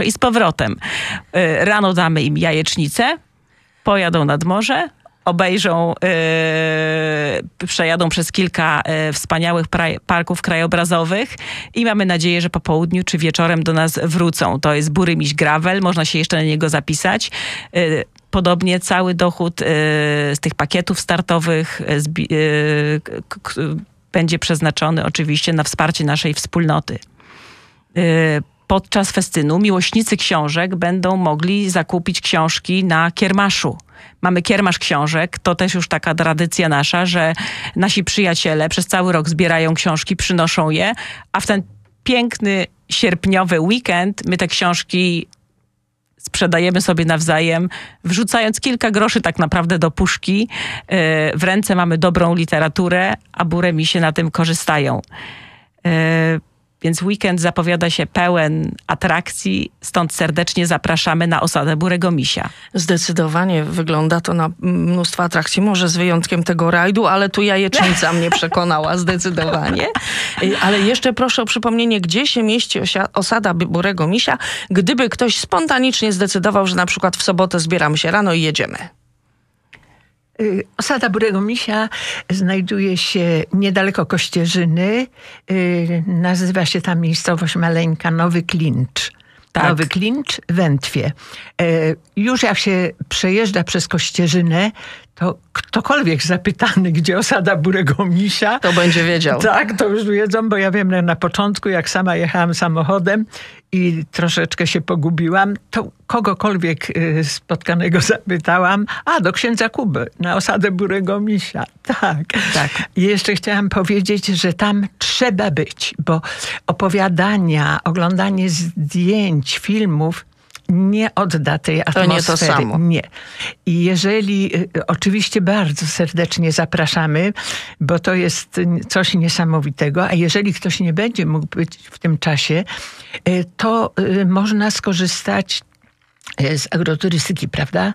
i z powrotem. Rano damy im jajecznicę, pojadą nad morze, obejrzą, przejadą przez kilka wspaniałych parków krajobrazowych i mamy nadzieję, że po południu czy wieczorem do nas wrócą. To jest Bury Miś Gravel, można się jeszcze na niego zapisać. Podobnie cały dochód z tych pakietów startowych będzie przeznaczony oczywiście na wsparcie naszej wspólnoty. Podczas festynu miłośnicy książek będą mogli zakupić książki na kiermaszu. Mamy kiermasz książek, to też już taka tradycja nasza, że nasi przyjaciele przez cały rok zbierają książki, przynoszą je, a w ten piękny sierpniowy weekend my te książki sprzedajemy sobie nawzajem, wrzucając kilka groszy tak naprawdę do puszki. W ręce mamy dobrą literaturę, a Burę Misie na tym korzystają. Więc weekend zapowiada się pełen atrakcji, stąd serdecznie zapraszamy na osadę Burego Misia. Zdecydowanie wygląda to na mnóstwo atrakcji, może z wyjątkiem tego rajdu, ale tu jajecznica mnie przekonała zdecydowanie. Ale jeszcze proszę o przypomnienie, gdzie się mieści osada Burego Misia, gdyby ktoś spontanicznie zdecydował, że na przykład w sobotę zbieramy się rano i jedziemy. Osada Burego Misia znajduje się niedaleko Kościerzyny. Nazywa się ta miejscowość maleńka Nowy Klincz. Tak. Nowy Klincz, Wętwie. Już jak się przejeżdża przez Kościerzynę, to ktokolwiek zapytany, gdzie osada Burego Misia, to będzie wiedział. Tak, to już wiedzą, bo ja wiem, na początku, jak sama jechałam samochodem i troszeczkę się pogubiłam, to kogokolwiek spotkanego zapytałam, do księdza Kuby, na osadę Burego Misia. Tak. I jeszcze chciałam powiedzieć, że tam trzeba być, bo opowiadania, oglądanie zdjęć, filmów nie odda tej atmosfery. To nie to samo. Nie. I jeżeli, oczywiście bardzo serdecznie zapraszamy, bo to jest coś niesamowitego, a jeżeli ktoś nie będzie mógł być w tym czasie, to można skorzystać z agroturystyki, prawda?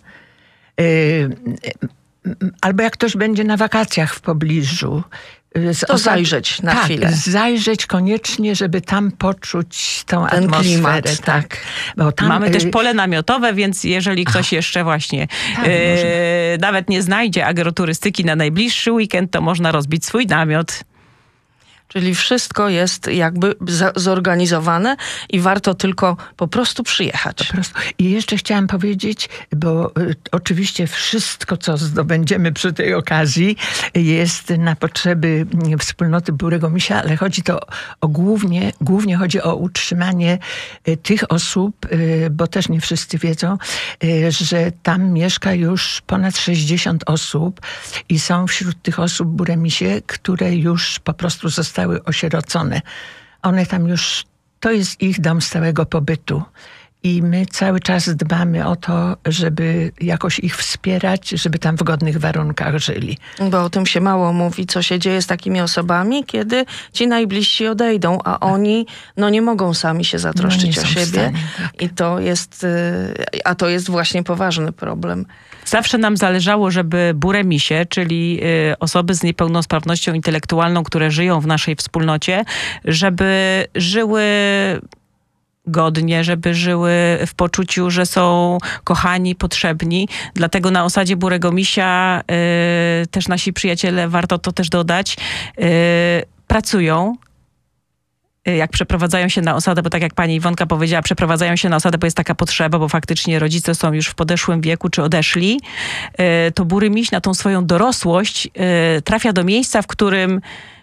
Albo jak ktoś będzie na wakacjach w pobliżu, to zajrzeć na chwilę. Zajrzeć koniecznie, żeby tam poczuć tą ten atmosferę. Klimat, tak. Bo tam, mamy też pole namiotowe, więc jeżeli ktoś jeszcze właśnie nawet nie znajdzie agroturystyki na najbliższy weekend, to można rozbić swój namiot. Czyli wszystko jest jakby zorganizowane i warto tylko po prostu przyjechać. I jeszcze chciałam powiedzieć, bo oczywiście wszystko, co zdobędziemy przy tej okazji, jest na potrzeby wspólnoty Burego Misia, ale chodzi to głównie chodzi o utrzymanie tych osób, bo też nie wszyscy wiedzą, że tam mieszka już ponad 60 osób i są wśród tych osób Burę Misie, które już po prostu zostały osierocone. One tam już, to jest ich dom stałego pobytu. I my cały czas dbamy o to, żeby jakoś ich wspierać, żeby tam w godnych warunkach żyli. Bo o tym się mało mówi, co się dzieje z takimi osobami, kiedy ci najbliżsi odejdą, a oni nie mogą sami się zatroszczyć o siebie. Stanie, tak. I to jest właśnie poważny problem. Zawsze nam zależało, żeby Burę Misie, czyli osoby z niepełnosprawnością intelektualną, które żyją w naszej wspólnocie, żeby żyły godnie, żeby żyły w poczuciu, że są kochani, potrzebni. Dlatego na osadzie Burego Misia też nasi przyjaciele, warto to też dodać, pracują. Jak przeprowadzają się na osadę, bo tak jak pani Iwonka powiedziała, przeprowadzają się na osadę, bo jest taka potrzeba, bo faktycznie rodzice są już w podeszłym wieku, czy odeszli, to Bury Miś na tą swoją dorosłość trafia do miejsca, w którym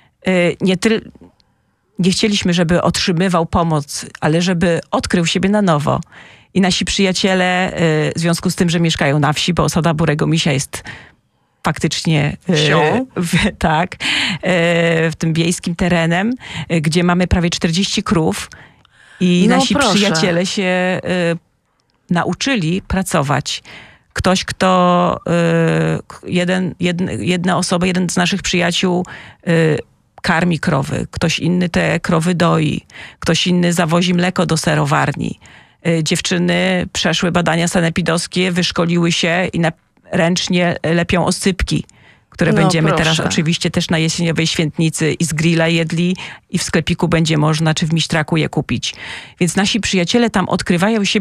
nie chcieliśmy, żeby otrzymywał pomoc, ale żeby odkrył siebie na nowo. I nasi przyjaciele, w związku z tym, że mieszkają na wsi, bo osada Burego Misia jest faktycznie w tym wiejskim terenem, gdzie mamy prawie 40 krów i nasi przyjaciele się nauczyli pracować. Ktoś, kto jedna osoba, jeden z naszych przyjaciół karmi krowy, ktoś inny te krowy doi, ktoś inny zawozi mleko do serowarni. Dziewczyny przeszły badania sanepidowskie, wyszkoliły się i ręcznie lepią oscypki, które będziemy teraz oczywiście też na jesieniowej świętnicy i z grilla jedli i w sklepiku będzie można, czy w Misztraku je kupić. Więc nasi przyjaciele tam odkrywają siebie